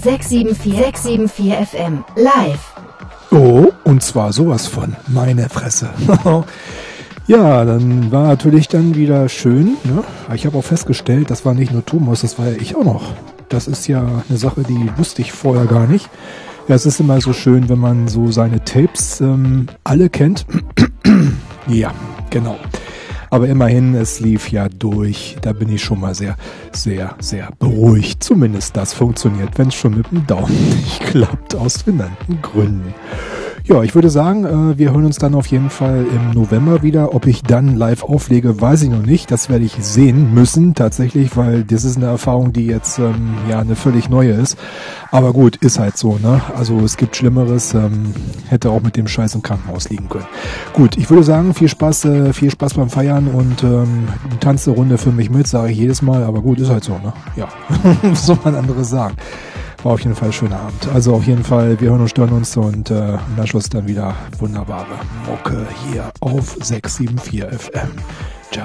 674 FM live. Oh, und zwar sowas von, meine Fresse. Ja, dann war natürlich dann wieder schön. Ne? Ich habe auch festgestellt, das war nicht nur Thomas, das war ja ich auch noch. Das ist ja eine Sache, die wusste ich vorher gar nicht. Ja, es ist immer so schön, wenn man so seine Tapes alle kennt. Ja, genau. Aber immerhin, es lief ja durch. Da bin ich schon mal sehr, sehr, sehr beruhigt. Zumindest das funktioniert, wenn es schon mit dem Daumen nicht klappt, aus genannten Gründen. Ja, ich würde sagen, wir hören uns dann auf jeden Fall im November wieder. Ob ich dann live auflege, weiß ich noch nicht. Das werde ich sehen müssen, tatsächlich, weil das ist eine Erfahrung, die jetzt ja eine völlig neue ist. Aber gut, ist halt so, ne? Also es gibt Schlimmeres, hätte auch mit dem Scheiß im Krankenhaus liegen können. Gut, ich würde sagen, viel Spaß beim Feiern und tanze Runde für mich mit, sage ich jedes Mal. Aber gut, ist halt so, ne? Ja, was soll man anderes sagen? War auf jeden Fall ein schöner Abend. Also auf jeden Fall, wir hören und stören uns und im Anschluss dann wieder wunderbare Mucke hier auf 674 FM.